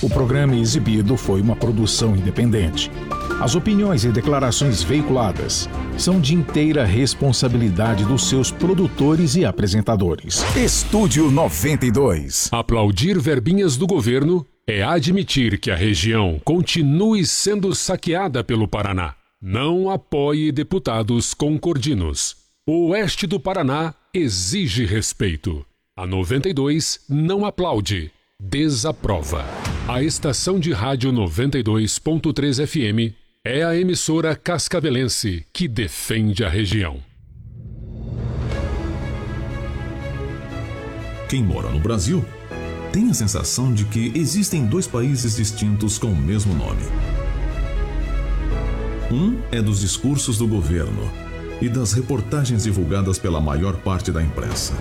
O programa exibido foi uma produção independente. As opiniões e declarações veiculadas são de inteira responsabilidade dos seus produtores e apresentadores. Estúdio 92. Aplaudir verbinhas do governo é admitir que a região continue sendo saqueada pelo Paraná. Não apoie deputados concordinos. O oeste do Paraná exige respeito. A 92 não aplaude, desaprova. A estação de rádio 92.3 FM é a emissora cascavelense que defende a região. Quem mora no Brasil tem a sensação de que existem dois países distintos com o mesmo nome. Um é dos discursos do governo e das reportagens divulgadas pela maior parte da imprensa.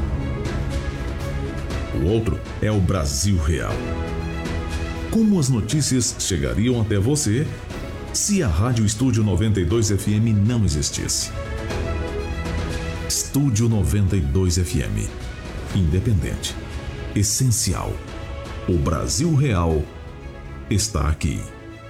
O outro é o Brasil real. Como as notícias chegariam até você se a Rádio Estúdio 92 FM não existisse? Estúdio 92 FM. Independente. Essencial. O Brasil real está aqui.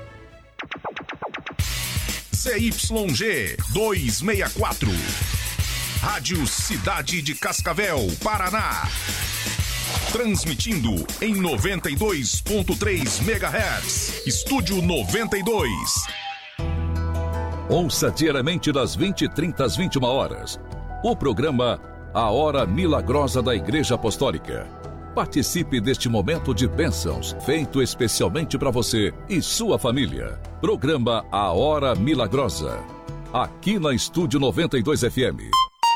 ZYG 264. Rádio Cidade de Cascavel, Paraná. Transmitindo em 92.3 MHz. Estúdio 92. Ouça diariamente das 20h30 às 21h. O programa A Hora Milagrosa da Igreja Apostólica. Participe deste momento de bênçãos, feito especialmente para você e sua família. Programa A Hora Milagrosa. Aqui na Estúdio 92 FM.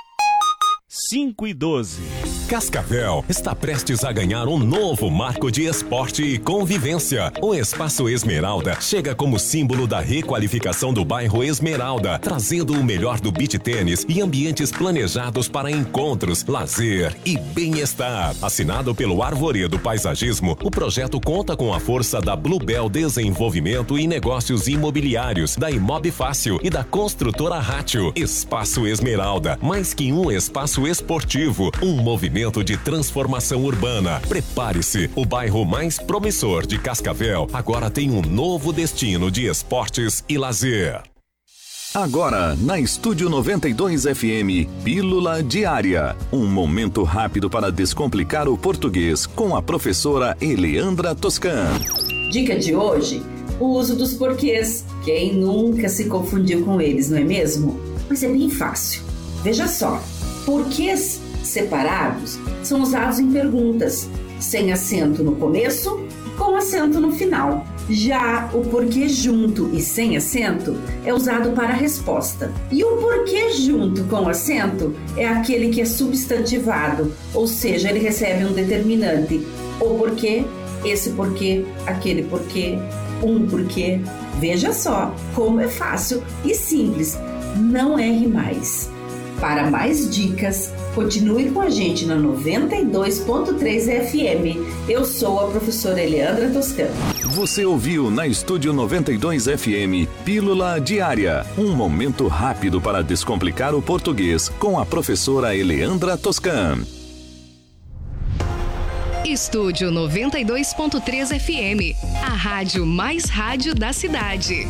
5:12. Cascavel está prestes a ganhar um novo marco de esporte e convivência. O Espaço Esmeralda chega como símbolo da requalificação do bairro Esmeralda, trazendo o melhor do beach tênis e ambientes planejados para encontros, lazer e bem-estar. Assinado pelo Arvoredo Paisagismo, o projeto conta com a força da Bluebell Desenvolvimento e Negócios Imobiliários, da Imob Fácil e da construtora Rátio. Espaço Esmeralda, mais que um espaço esportivo, um movimento de transformação urbana. Prepare-se, o bairro mais promissor de Cascavel agora tem um novo destino de esportes e lazer. Agora, na Estúdio 92 FM, Pílula Diária. Um momento rápido para descomplicar o português com a professora Eleandra Toscan. Dica de hoje, o uso dos porquês. Quem nunca se confundiu com eles, não é mesmo? Mas é bem fácil. Veja só, porquês separados são usados em perguntas, sem acento no começo, com acento no final. Já o porquê junto e sem acento é usado para a resposta. E o porquê junto com acento é aquele que é substantivado, ou seja, ele recebe um determinante. O porquê, esse porquê, aquele porquê, um porquê. Veja só como é fácil e simples. Não erre mais. Para mais dicas, continue com a gente na 92.3 FM. Eu sou a professora Eleandra Toscan. Você ouviu na Estúdio 92 FM, Pílula Diária. Um momento rápido para descomplicar o português com a professora Eleandra Toscan. Estúdio 92.3 FM, a rádio mais rádio da cidade.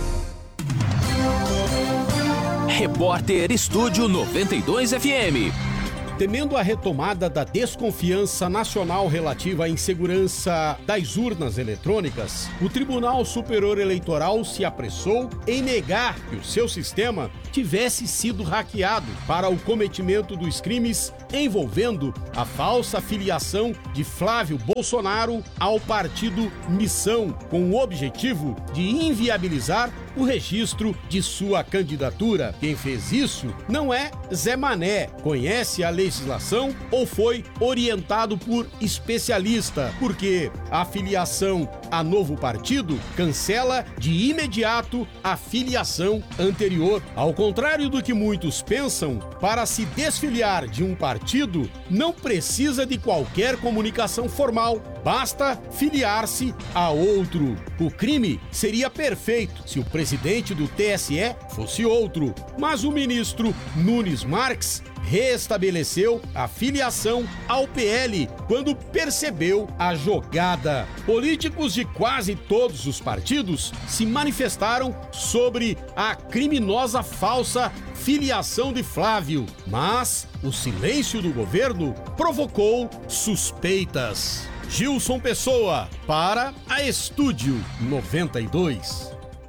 Repórter Estúdio 92 FM. Temendo a retomada da desconfiança nacional relativa à insegurança das urnas eletrônicas, o Tribunal Superior Eleitoral se apressou em negar que o seu sistema tivesse sido hackeado para o cometimento dos crimes envolvendo a falsa filiação de Flávio Bolsonaro ao partido Missão, com o objetivo de inviabilizar o registro de sua candidatura. Quem fez isso não é Zé Mané, conhece a legislação ou foi orientado por especialista, porque a filiação a novo partido cancela de imediato a filiação anterior. Ao contrário do que muitos pensam, para se desfiliar de um partido não precisa de qualquer comunicação formal, basta filiar-se a outro. O crime seria perfeito se o presidente do TSE fosse outro, mas o ministro Nunes Marques restabeleceu a filiação ao PL quando percebeu a jogada. Políticos de quase todos os partidos se manifestaram sobre a criminosa falsa filiação de Flávio, mas o silêncio do governo provocou suspeitas. Gilson Pessoa, para a Estúdio 92.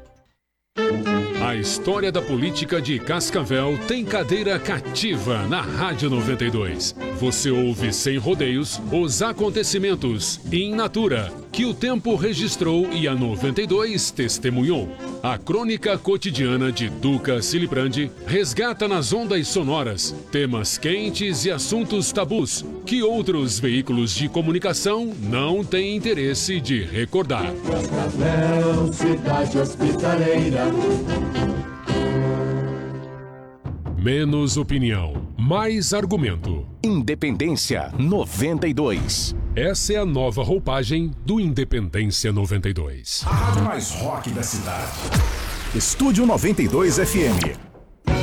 A história da política de Cascavel tem cadeira cativa na Rádio 92. Você ouve sem rodeios os acontecimentos in natura que o tempo registrou e a 92 testemunhou. A crônica cotidiana de Duca Silibrandi resgata nas ondas sonoras temas quentes e assuntos tabus que outros veículos de comunicação não têm interesse de recordar. Cascavel, cidade hospitaleira. Menos opinião, mais argumento. Independência 92. Essa é a nova roupagem do Independência 92. A rádio mais rock da cidade. Estúdio 92 FM.